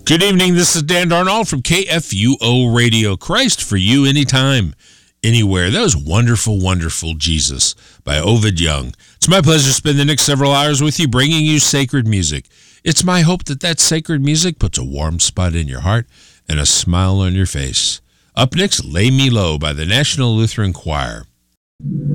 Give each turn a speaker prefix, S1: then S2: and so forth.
S1: Good evening, this is Dan Darnold from KFUO Radio. Christ for you anytime, anywhere. That was Wonderful, Wonderful Jesus by Ovid Young. It's my pleasure to spend the next several hours with you bringing you sacred music. It's my hope that that sacred music puts a warm spot in your heart and a smile on your face. Up next, Lay Me Low by the National Lutheran Choir.